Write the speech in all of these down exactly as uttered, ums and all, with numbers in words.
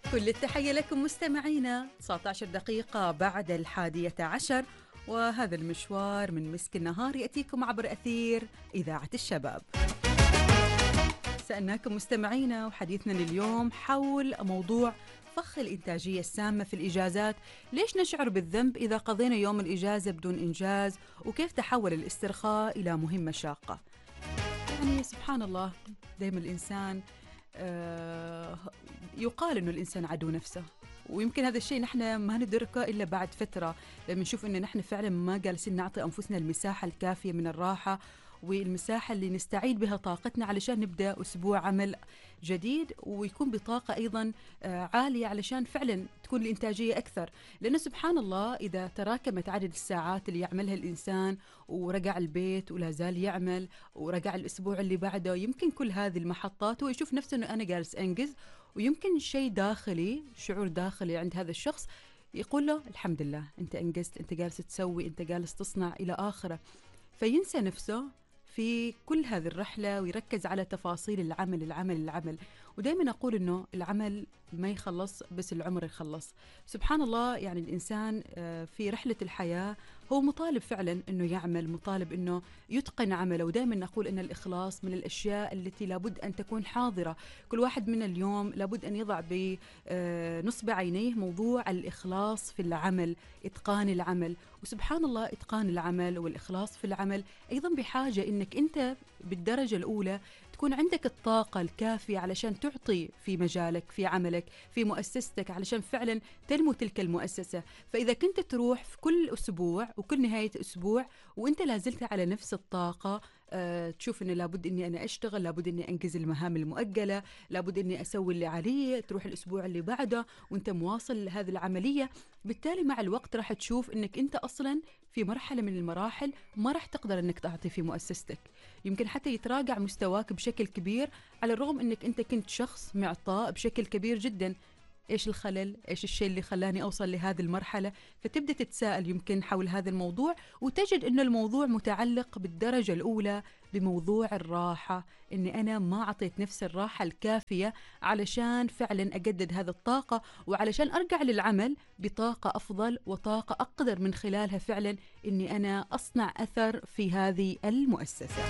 كل التحية لكم مستمعينا. تسعة عشر دقيقة بعد الحادية عشر، وهذا المشوار من مسك النهار يأتيكم عبر أثير إذاعة الشباب. سألناكم مستمعينا، وحديثنا لليوم حول موضوع فخ الإنتاجية السامة في الإجازات. ليش نشعر بالذنب إذا قضينا يوم الإجازة بدون إنجاز؟ وكيف تحول الاسترخاء إلى مهمة شاقة؟ يعني سبحان الله، دائما الإنسان آه، يقال إنه الإنسان عدو نفسه، ويمكن هذا الشيء نحن ما ندركه إلا بعد فترة، لما نشوف إنه نحن فعلا ما جالسين نعطي أنفسنا المساحة الكافية من الراحة والمساحة اللي نستعيد بها طاقتنا علشان نبدأ أسبوع عمل جديد ويكون بطاقة أيضا آه، عالية، علشان فعلا تكون الإنتاجية أكثر. لأنه سبحان الله إذا تراكمت عدد الساعات اللي يعملها الإنسان ورجع البيت ولا زال يعمل ورجع الأسبوع اللي بعده، يمكن كل هذه المحطات هو يشوف نفسه أنه أنا جالس أنجز، ويمكن شيء داخلي، شعور داخلي عند هذا الشخص يقول له الحمد لله أنت أنجزت، أنت جالس تسوي، أنت جالس تصنع إلى آخره، فينسى نفسه في كل هذه الرحلة ويركز على تفاصيل العمل العمل العمل. ودائما أقول إنه العمل ما يخلص، بس العمر يخلص. سبحان الله، يعني الإنسان آه، في رحلة الحياة هو مطالب فعلا إنه يعمل، مطالب إنه يتقن عمله. ودائما نقول إن الإخلاص من الأشياء التي لابد أن تكون حاضرة. كل واحد من اليوم لابد أن يضع بنصب عينيه موضوع الإخلاص في العمل، إتقان العمل. وسبحان الله، إتقان العمل والإخلاص في العمل أيضا بحاجة إنك أنت بالدرجة الأولى تكون عندك الطاقة الكافية علشان تعطي في مجالك، في عملك، في مؤسستك، علشان فعلا تنمو تلك المؤسسة. فإذا كنت تروح في كل أسبوع وكل نهاية أسبوع وإنت لازلت على نفس الطاقة، أه تشوف إنه لابد إني أنا أشتغل، لابد إني أنجز المهام المؤجلة، لابد إني أسوي اللي علي، تروح الأسبوع اللي بعده وإنت مواصل هذه العملية، بالتالي مع الوقت راح تشوف إنك أنت أصلا في مرحلة من المراحل ما راح تقدر إنك تعطي في مؤسستك. يمكن حتى يتراجع مستواك بشكل كبير، على الرغم إنك أنت كنت شخص معطاء بشكل كبير جدا. إيش الخلل؟ إيش الشيء اللي خلاني أوصل لهذه المرحلة؟ فتبدأ تتساءل يمكن حول هذا الموضوع، وتجد أن الموضوع متعلق بالدرجة الأولى بموضوع الراحة، أني أنا ما أعطيت نفسي الراحة الكافية علشان فعلا أجدد هذه الطاقة، وعلشان أرجع للعمل بطاقة أفضل وطاقة أقدر من خلالها فعلا أني أنا أصنع أثر في هذه المؤسسة.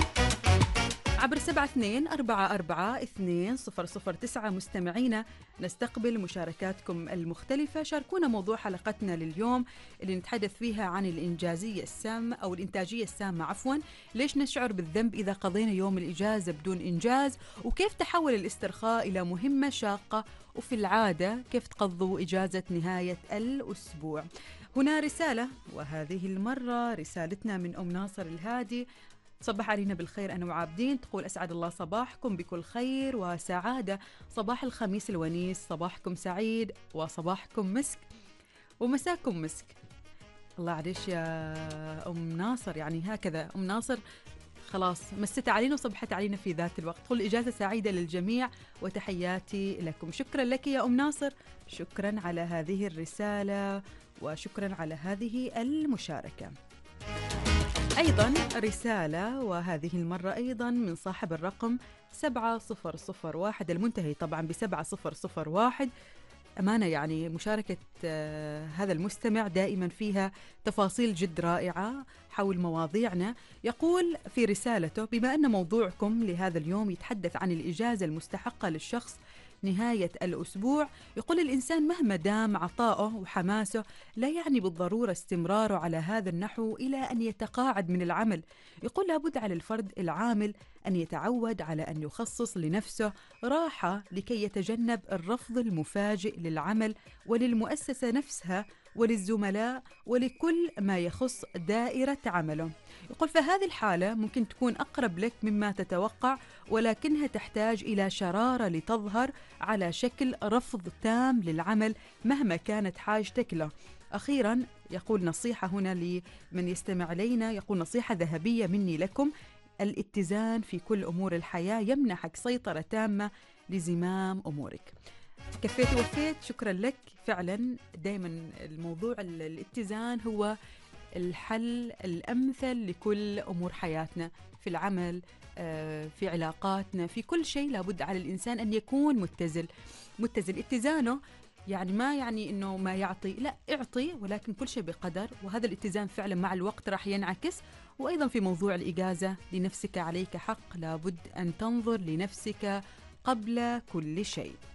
عبر سبعة اثنين أربعة أربعة اثنين صفر صفر تسعة مستمعينا نستقبل مشاركاتكم المختلفة. شاركونا موضوع حلقتنا لليوم اللي نتحدث فيها عن الإنجازية السامة أو الإنتاجية السامة عفوا. ليش نشعر بالذنب إذا قضينا يوم الإجازة بدون إنجاز؟ وكيف تحول الاسترخاء إلى مهمة شاقة؟ وفي العادة كيف تقضوا إجازة نهاية الأسبوع؟ هنا رسالة، وهذه المرة رسالتنا من أم ناصر الهادي. صباح علينا بالخير أنا وعابدين، تقول أسعد الله صباحكم بكل خير وسعادة، صباح الخميس الونيس، صباحكم سعيد وصباحكم مسك ومساكم مسك. الله عليش يا أم ناصر، يعني هكذا أم ناصر خلاص مست علينا وصبحت علينا في ذات الوقت. تقول إجازة سعيدة للجميع وتحياتي لكم. شكرا لك يا أم ناصر، شكرا على هذه الرسالة وشكرا على هذه المشاركة. أيضا رسالة، وهذه المرة أيضا من صاحب الرقم سبعة صفر صفر واحد المنتهي طبعا بسبعة صفر صفر واحد. أمانة يعني مشاركة آه هذا المستمع دائما فيها تفاصيل جد رائعة حول مواضيعنا. يقول في رسالته: بما أن موضوعكم لهذا اليوم يتحدث عن الإجازة المستحقة للشخص نهاية الأسبوع، يقول الإنسان مهما دام عطاؤه وحماسه لا يعني بالضرورة استمراره على هذا النحو إلى أن يتقاعد من العمل. يقول لابد على الفرد العامل أن يتعود على أن يخصص لنفسه راحة لكي يتجنب الرفض المفاجئ للعمل وللمؤسسة نفسها وللزملاء ولكل ما يخص دائرة عمله. يقول فهذه الحالة ممكن تكون أقرب لك مما تتوقع، ولكنها تحتاج إلى شرارة لتظهر على شكل رفض تام للعمل مهما كانت حاجتك له. أخيرا يقول نصيحة هنا لمن يستمع إلينا، يقول نصيحة ذهبية مني لكم: الاتزان في كل أمور الحياة يمنحك سيطرة تامة لزمام أمورك. كفيت وفيت، شكرا لك. فعلا دائما الموضوع الاتزان هو الحل الأمثل لكل أمور حياتنا، في العمل، آه، في علاقاتنا، في كل شيء لابد على الإنسان أن يكون متزن. متزن اتزانه يعني ما يعني إنه ما يعطي، لا اعطي، ولكن كل شيء بقدر، وهذا الاتزان فعلا مع الوقت راح ينعكس. وأيضا في موضوع الإجازة، لنفسك عليك حق، لابد أن تنظر لنفسك قبل كل شيء.